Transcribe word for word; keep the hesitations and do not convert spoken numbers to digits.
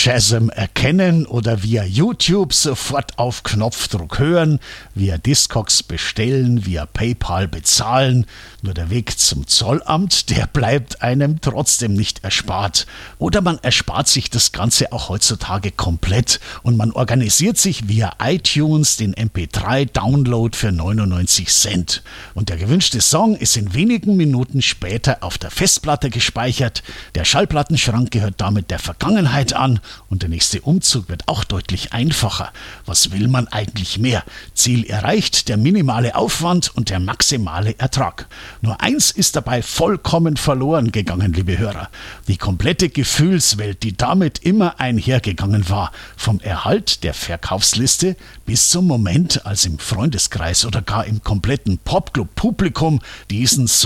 Shazam erkennen oder via YouTube sofort auf Knopfdruck hören, via Discogs bestellen, via PayPal bezahlen. Nur der Weg zum Zollamt, der bleibt einem trotzdem nicht erspart. Oder man erspart sich das Ganze auch heutzutage komplett und man organisiert sich via iTunes den M P drei Download für neunundneunzig Cent. Und der gewünschte Song ist in wenigen Minuten später auf der Festplatte gespeichert. Der Schallplattenschrank gehört damit der Vergangenheit an und der nächste Umzug wird auch deutlich einfacher. Was will man eigentlich mehr? Ziel erreicht, der minimale Aufwand und der maximale Ertrag. Nur eins ist dabei vollkommen verloren gegangen, liebe Hörer. Die komplette Gefühlswelt, die damit immer einhergegangen war. Vom Erhalt der Verkaufsliste bis zum Moment, als im Freundeskreis oder gar im kompletten Popclub-Publikum diesen Song